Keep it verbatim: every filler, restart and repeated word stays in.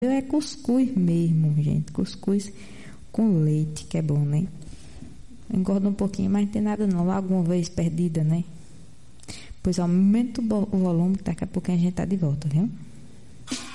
É cuscuz mesmo, gente. Cuscuz com leite, que é bom, né? Engorda um pouquinho, mas não tem nada não. Logo uma vez perdida, né? Pois aumenta o volume, que daqui a pouco a gente tá de volta, viu?